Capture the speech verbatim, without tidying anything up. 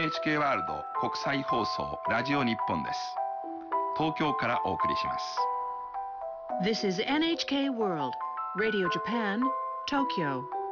エヌエイチケー ワールド国際放送ラジオ日本です。東京からお送りします。 This is エヌエイチケー World Radio Japan, Tokyo.